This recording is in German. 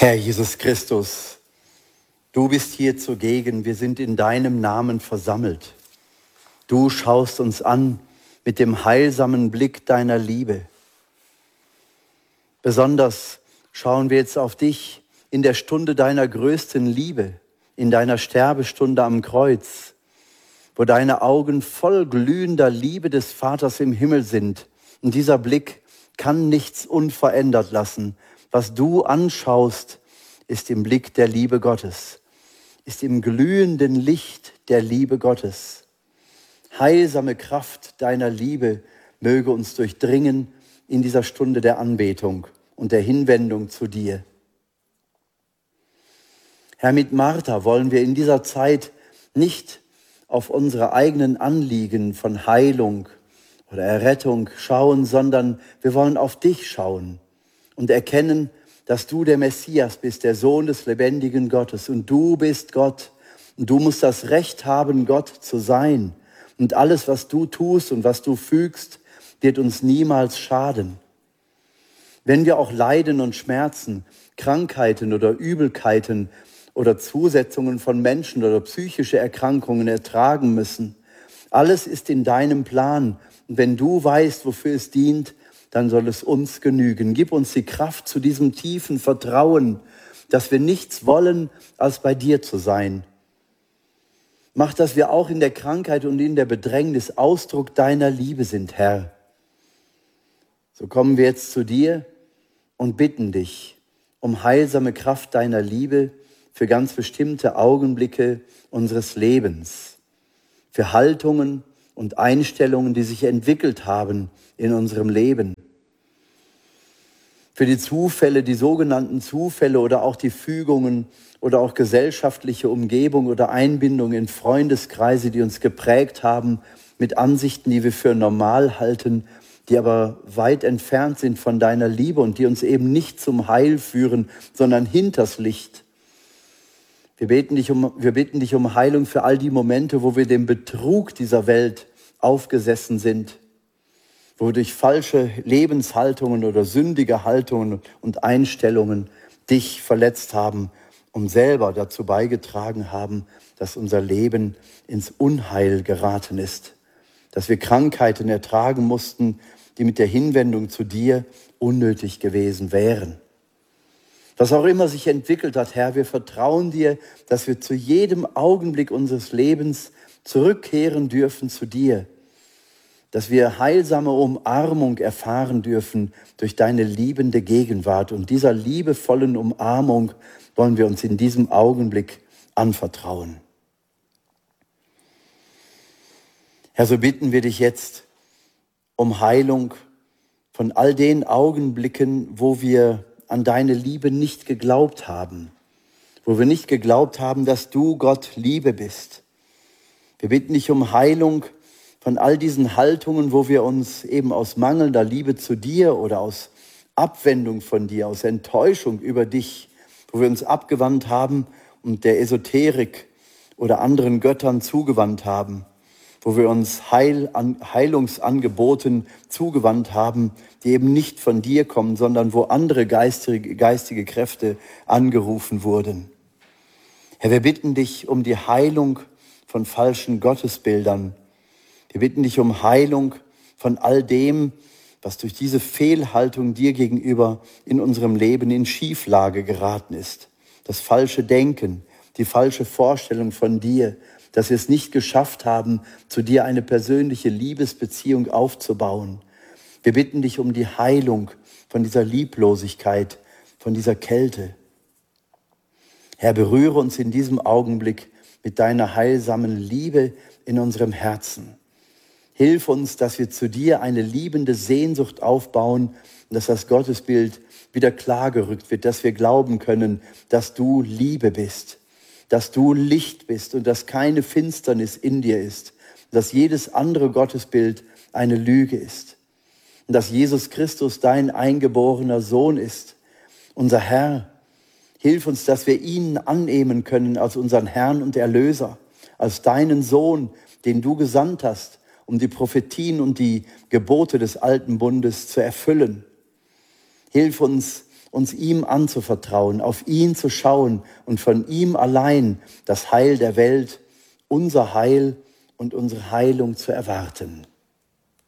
Herr Jesus Christus, du bist hier zugegen, wir sind in deinem Namen versammelt. Du schaust uns an mit dem heilsamen Blick deiner Liebe. Besonders schauen wir jetzt auf dich in der Stunde deiner größten Liebe, in deiner Sterbestunde am Kreuz, wo deine Augen voll glühender Liebe des Vaters im Himmel sind. Und dieser Blick kann nichts unverändert lassen. Was du anschaust, ist im Blick der Liebe Gottes, ist im glühenden Licht der Liebe Gottes. Heilsame Kraft deiner Liebe möge uns durchdringen in dieser Stunde der Anbetung und der Hinwendung zu dir. Herr, mit Martha wollen wir in dieser Zeit nicht auf unsere eigenen Anliegen von Heilung oder Errettung schauen, sondern wir wollen auf dich schauen und erkennen, dass du der Messias bist, der Sohn des lebendigen Gottes. Und du bist Gott. Und du musst das Recht haben, Gott zu sein. Und alles, was du tust und was du fügst, wird uns niemals schaden. Wenn wir auch Leiden und Schmerzen, Krankheiten oder Übelkeiten oder Zusetzungen von Menschen oder psychische Erkrankungen ertragen müssen, alles ist in deinem Plan. Und wenn du weißt, wofür es dient, dann soll es uns genügen. Gib uns die Kraft zu diesem tiefen Vertrauen, dass wir nichts wollen, als bei dir zu sein. Mach, dass wir auch in der Krankheit und in der Bedrängnis Ausdruck deiner Liebe sind, Herr. So kommen wir jetzt zu dir und bitten dich um heilsame Kraft deiner Liebe für ganz bestimmte Augenblicke unseres Lebens, für Haltungen und Einstellungen, die sich entwickelt haben in unserem Leben. Für die Zufälle, die sogenannten Zufälle oder auch die Fügungen oder auch gesellschaftliche Umgebung oder Einbindung in Freundeskreise, die uns geprägt haben mit Ansichten, die wir für normal halten, die aber weit entfernt sind von deiner Liebe und die uns eben nicht zum Heil führen, sondern hinters Licht. Wir bitten dich um Heilung für all die Momente, wo wir dem Betrug dieser Welt aufgesessen sind, wo wir durch falsche Lebenshaltungen oder sündige Haltungen und Einstellungen dich verletzt haben und selber dazu beigetragen haben, dass unser Leben ins Unheil geraten ist, dass wir Krankheiten ertragen mussten, die mit der Hinwendung zu dir unnötig gewesen wären. Was auch immer sich entwickelt hat, Herr, wir vertrauen dir, dass wir zu jedem Augenblick unseres Lebens zurückkehren dürfen zu dir, dass wir heilsame Umarmung erfahren dürfen durch deine liebende Gegenwart. Und dieser liebevollen Umarmung wollen wir uns in diesem Augenblick anvertrauen. Herr, so bitten wir dich jetzt um Heilung von all den Augenblicken, wo wir an deine Liebe nicht geglaubt haben, wo wir nicht geglaubt haben, dass du Gott Liebe bist. Wir bitten dich um Heilung von all diesen Haltungen, wo wir uns eben aus mangelnder Liebe zu dir oder aus Abwendung von dir, aus Enttäuschung über dich, wo wir uns abgewandt haben und der Esoterik oder anderen Göttern zugewandt haben, wo wir uns Heilungsangeboten zugewandt haben, die eben nicht von dir kommen, sondern wo andere geistige Kräfte angerufen wurden. Herr, wir bitten dich um die Heilung von falschen Gottesbildern. Wir bitten dich um Heilung von all dem, was durch diese Fehlhaltung dir gegenüber in unserem Leben in Schieflage geraten ist. Das falsche Denken, die falsche Vorstellung von dir, dass wir es nicht geschafft haben, zu dir eine persönliche Liebesbeziehung aufzubauen. Wir bitten dich um die Heilung von dieser Lieblosigkeit, von dieser Kälte. Herr, berühre uns in diesem Augenblick mit deiner heilsamen Liebe in unserem Herzen. Hilf uns, dass wir zu dir eine liebende Sehnsucht aufbauen und dass das Gottesbild wieder klargerückt wird, dass wir glauben können, dass du Liebe bist, dass du Licht bist und dass keine Finsternis in dir ist, dass jedes andere Gottesbild eine Lüge ist und dass Jesus Christus dein eingeborener Sohn ist, unser Herr. Hilf uns, dass wir ihn annehmen können als unseren Herrn und Erlöser, als deinen Sohn, den du gesandt hast, um die Prophetien und die Gebote des alten Bundes zu erfüllen. Hilf uns, uns ihm anzuvertrauen, auf ihn zu schauen und von ihm allein das Heil der Welt, unser Heil und unsere Heilung zu erwarten.